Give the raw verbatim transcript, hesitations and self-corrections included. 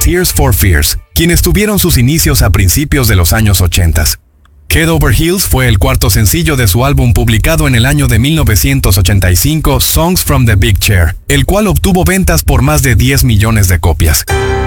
Tears for Fears, quienes tuvieron sus inicios a principios de los años ochenta. Head Over Heels fue el cuarto sencillo de su álbum publicado en el año de mil novecientos ochenta y cinco, Songs from the Big Chair, el cual obtuvo ventas por más de diez millones de copias.